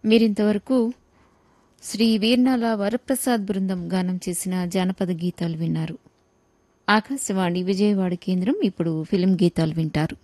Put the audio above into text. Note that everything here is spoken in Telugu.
మీరింతవరకు శ్రీ వీర్నాల వరప్రసాద్ బృందం గానం చేసిన జానపద గీతాలు విన్నారు. ఆకాశవాణి విజయవాడ కేంద్రం ఇప్పుడు ఫిలిం గీతాలు వింటారు.